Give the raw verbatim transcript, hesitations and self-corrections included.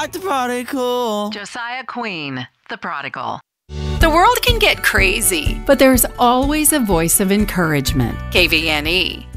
like the prodigal. Josiah Queen, the prodigal. The world can get crazy, but there's always a voice of encouragement. K V N E.